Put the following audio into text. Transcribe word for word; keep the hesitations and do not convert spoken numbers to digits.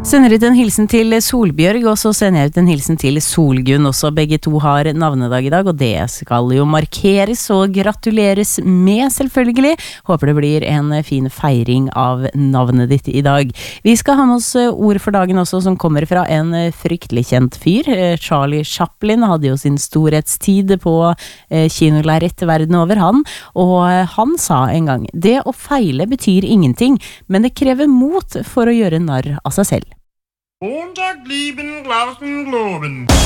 Sender ut en hilsen til Solbjørg, og så sender jeg ut en hilsen til Solgunn også. Begge to har navnedag i dag, og det skal jo markeres og gratuleres med, selvfølgelig. Håper det blir en fin feiring av navnet ditt i dag. Vi skal ha med oss ord for dagen også, som kommer fra en fryktelig kjent fyr. Charlie Chaplin hadde jo sin storhetstid på kinolerret verden over han, og han sa en gang: det å feile betyr ingenting, men det krever mot for å gjøre narr av seg selv. Montag, lieben, Glauben, Globen.